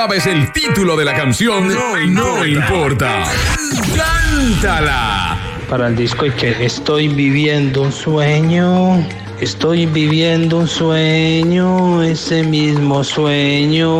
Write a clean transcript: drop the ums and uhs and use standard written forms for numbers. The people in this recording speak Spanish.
¿Sabes el título de la canción? No importa. ¡Cántala! Para el disco y que estoy viviendo un sueño, ese mismo sueño.